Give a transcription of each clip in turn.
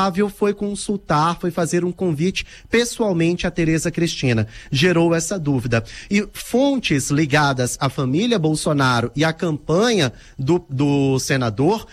Flávio foi consultar, foi fazer um convite pessoalmente a Tereza Cristina. Gerou essa dúvida. E fontes ligadas à família Bolsonaro e à campanha do senador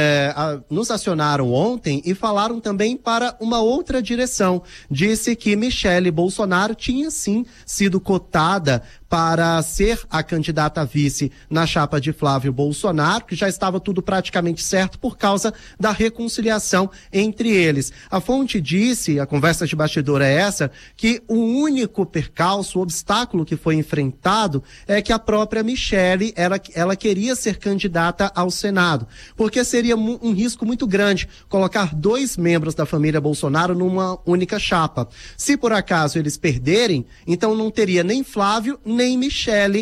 nos acionaram ontem e falaram também para uma outra direção. Disse que Michele Bolsonaro tinha sim sido cotada para ser a candidata a vice na chapa de Flávio Bolsonaro, que já estava tudo praticamente certo por causa da reconciliação entre eles. A fonte disse, a conversa de bastidor é essa, que o único percalço, o obstáculo que foi enfrentado é que a própria Michele, ela queria ser candidata ao Senado, porque seria um risco muito grande colocar 2 membros da família Bolsonaro numa única chapa. Se por acaso eles perderem, então não teria nem Flávio, nem Michele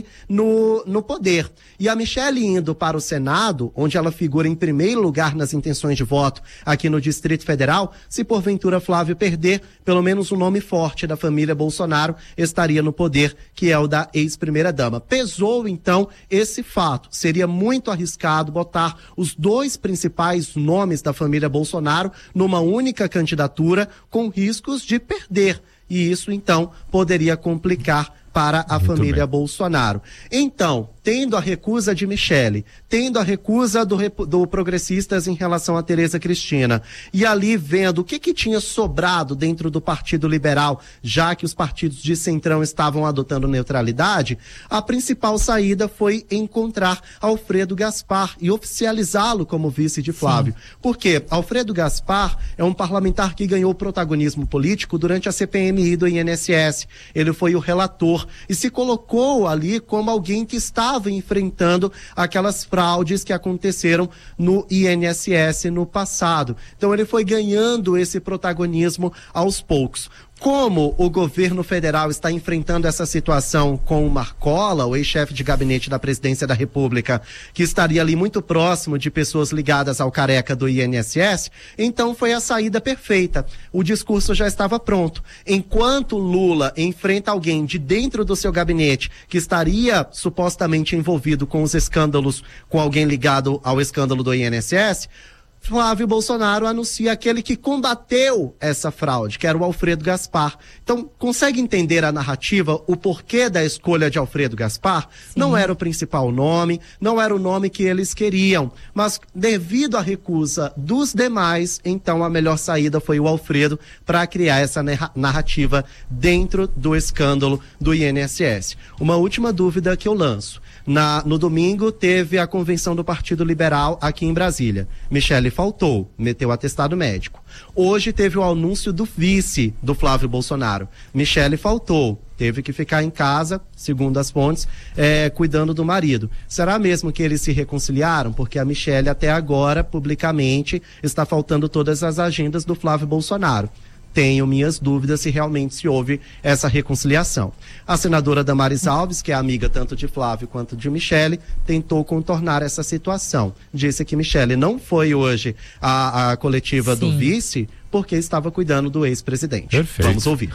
no poder. E a Michele indo para o Senado, onde ela figura em primeiro lugar nas intenções de voto aqui no Distrito Federal, se porventura Flávio perder, pelo menos o nome forte da família Bolsonaro estaria no poder, que é o da ex-primeira-dama. Pesou, então, esse fato. Seria muito arriscado botar os 2 principais nomes da família Bolsonaro numa única candidatura, com riscos de perder. E isso, então, poderia complicar para a família Bolsonaro. Então, tendo a recusa de Michele, tendo a recusa do Progressistas em relação a Tereza Cristina, e ali vendo o que tinha sobrado dentro do Partido Liberal, já que os partidos de centrão estavam adotando neutralidade, a principal saída foi encontrar Alfredo Gaspar e oficializá-lo como vice de Flávio. Sim. Porque Alfredo Gaspar é um parlamentar que ganhou protagonismo político durante a CPMI do INSS. Ele foi o relator e se colocou ali como alguém que estava enfrentando aquelas fraudes que aconteceram no INSS no passado. Então ele foi ganhando esse protagonismo aos poucos. Como o governo federal está enfrentando essa situação com o Marcola, o ex-chefe de gabinete da Presidência da República, que estaria ali muito próximo de pessoas ligadas ao careca do INSS, então foi a saída perfeita. O discurso já estava pronto. Enquanto Lula enfrenta alguém de dentro do seu gabinete que estaria supostamente envolvido com os escândalos, com alguém ligado ao escândalo do INSS, Flávio Bolsonaro anuncia aquele que combateu essa fraude, que era o Alfredo Gaspar. Então, consegue entender a narrativa, o porquê da escolha de Alfredo Gaspar? Sim. Não era o principal nome, não era o nome que eles queriam, mas devido à recusa dos demais, então a melhor saída foi o Alfredo para criar essa narrativa dentro do escândalo do INSS. Uma última dúvida que eu lanço. No domingo teve a convenção do Partido Liberal aqui em Brasília. Michele faltou, meteu atestado médico. Hoje teve o anúncio do vice do Flávio Bolsonaro. Michele faltou, teve que ficar em casa, segundo as fontes, cuidando do marido. Será mesmo que eles se reconciliaram? Porque a Michele até agora, publicamente, está faltando todas as agendas do Flávio Bolsonaro. Tenho minhas dúvidas se realmente se houve essa reconciliação. A senadora Damares Alves, que é amiga tanto de Flávio quanto de Michele, tentou contornar essa situação. Disse que Michele não foi hoje à coletiva do vice porque estava cuidando do ex-presidente. Perfeito. Vamos ouvir.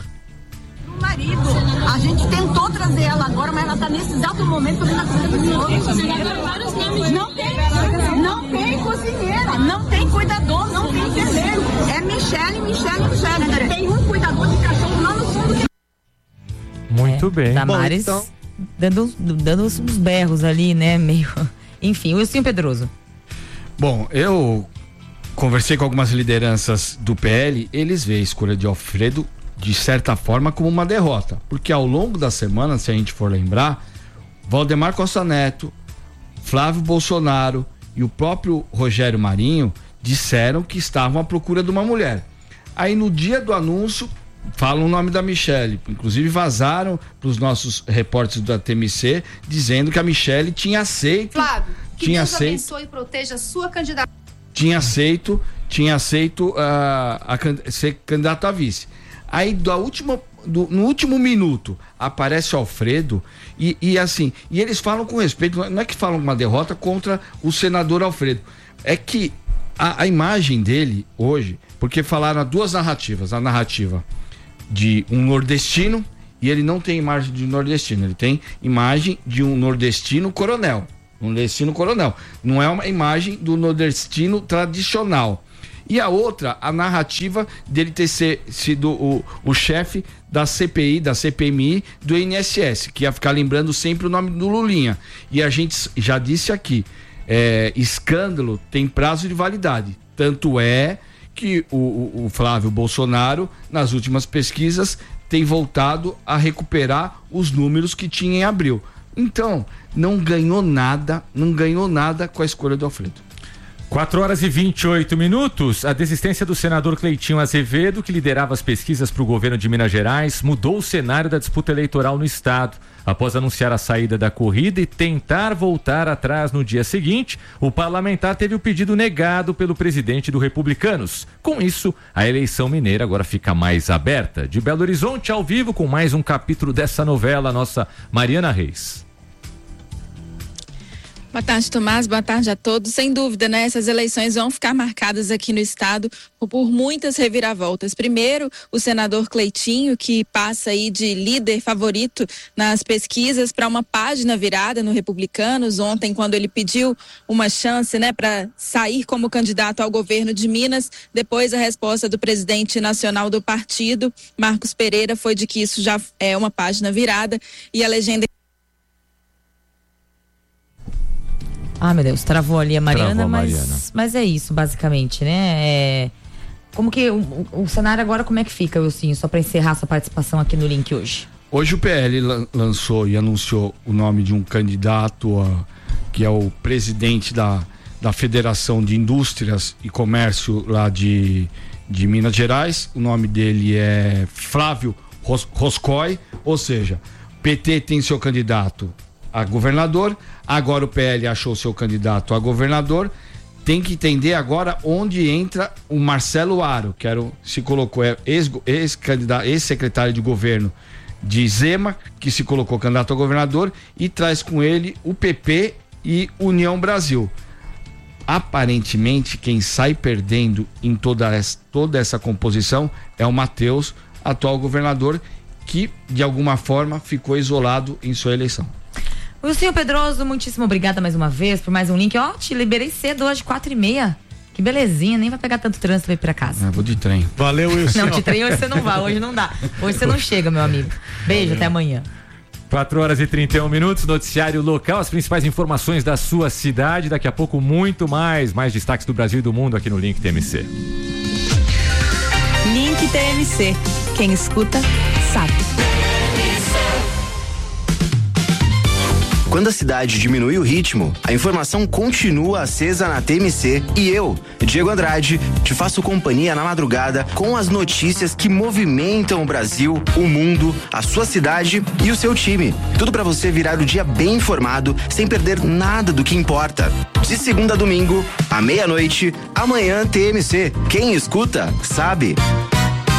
O marido, a gente tentou trazer ela agora, mas ela está nesse exato momento na cozinheira. Não tem cozinheira, não tem cuidador, não tem enfermeiro. É Michele. Tem um cuidador de cachorro lá no fundo. Muito bem. Damares Bom, então... dando uns berros ali, né? Meio. Enfim, Wilson Pedroso. Bom, eu conversei com algumas lideranças do PL, eles veem a escolha de Alfredo de certa forma como uma derrota, porque ao longo da semana, se a gente for lembrar, Valdemar Costa Neto, Flávio Bolsonaro e o próprio Rogério Marinho disseram que estavam à procura de uma mulher. Aí no dia do anúncio falam o nome da Michele, inclusive vazaram para os nossos repórteres da TMC dizendo que a Michele tinha aceito. Flávio, que Deus abençoe e proteja a sua candidatura. Tinha aceito ser candidato a vice. Aí no último minuto aparece o Alfredo e assim, e eles falam com respeito, não é que falam uma derrota contra o senador Alfredo, é que a imagem dele hoje, porque falaram duas narrativas, a narrativa de um nordestino, e ele não tem imagem de nordestino, ele tem imagem de um nordestino coronel, não é uma imagem do nordestino tradicional. E a outra, a narrativa dele ter sido o chefe da CPI, da CPMI, do INSS, que ia ficar lembrando sempre o nome do Lulinha. E a gente já disse aqui, escândalo tem prazo de validade. Tanto é que o Flávio Bolsonaro, nas últimas pesquisas, tem voltado a recuperar os números que tinha em abril. Então, não ganhou nada com a escolha do Alfredo. 4h28. A desistência do senador Cleitinho Azevedo, que liderava as pesquisas para o governo de Minas Gerais, mudou o cenário da disputa eleitoral no estado. Após anunciar a saída da corrida e tentar voltar atrás no dia seguinte, o parlamentar teve o pedido negado pelo presidente do Republicanos. Com isso, a eleição mineira agora fica mais aberta. De Belo Horizonte, ao vivo, com mais um capítulo dessa novela, a nossa Mariana Reis. Boa tarde, Tomás. Boa tarde a todos. Sem dúvida, né? Essas eleições vão ficar marcadas aqui no estado por muitas reviravoltas. Primeiro, o senador Cleitinho, que passa aí de líder favorito nas pesquisas para uma página virada no Republicanos. Ontem, quando ele pediu uma chance, né, para sair como candidato ao governo de Minas, depois a resposta do presidente nacional do partido, Marcos Pereira, foi de que isso já é uma página virada e a legenda... Ah, meu Deus, travou ali a Mariana, mas é isso, basicamente, né? Como que o cenário agora, como é que fica, Wilson? Só para encerrar sua participação aqui no link hoje. Hoje o PL lançou e anunciou o nome de um candidato que é o presidente da Federação de Indústrias e Comércio lá de Minas Gerais. O nome dele é Flávio Roscoe, ou seja, PT tem seu candidato a governador, agora o PL achou seu candidato a governador. Tem que entender agora onde entra o Marcelo Aro, que se colocou ex-secretário de governo de Zema, que se colocou candidato a governador, e traz com ele o PP e União Brasil. Aparentemente, quem sai perdendo em toda essa composição é o Matheus, atual governador, que de alguma forma ficou isolado em sua eleição. Wilson Pedroso, muitíssimo obrigada mais uma vez por mais um link. Te liberei cedo hoje, 4h30. Que belezinha, nem vai pegar tanto trânsito pra ir pra casa. Vou de trem. Valeu, Wilson. Não, de trem hoje você não vai, hoje não dá. Hoje você não chega, meu amigo. Beijo, até amanhã. 4h31, noticiário local, as principais informações da sua cidade. Daqui a pouco muito mais destaques do Brasil e do mundo aqui no Link TMC. Link TMC. Quem escuta, sabe. Quando a cidade diminui o ritmo, a informação continua acesa na TMC e eu, Diego Andrade, te faço companhia na madrugada com as notícias que movimentam o Brasil, o mundo, a sua cidade e o seu time. Tudo para você virar o dia bem informado, sem perder nada do que importa. De segunda a domingo, à meia-noite, amanhã TMC. Quem escuta, sabe.